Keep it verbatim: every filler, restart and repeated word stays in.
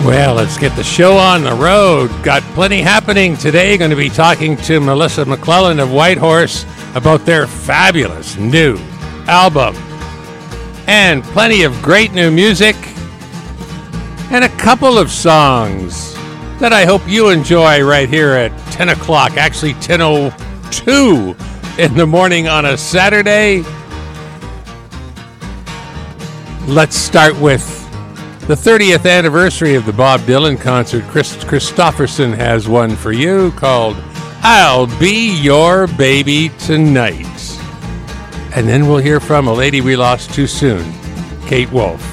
Well, let's get the show on the road. Got plenty happening today. Going to be talking to Melissa McClellan of Whitehorse about their fabulous new album. And plenty of great new music. And a couple of songs that I hope you enjoy right here at ten o'clock. Actually, ten oh two in the morning on a Saturday. Let's start with the thirtieth anniversary of the Bob Dylan concert. Chris Christopherson has one for you called I'll Be Your Baby Tonight. And then we'll hear from a lady we lost too soon, Kate Wolf.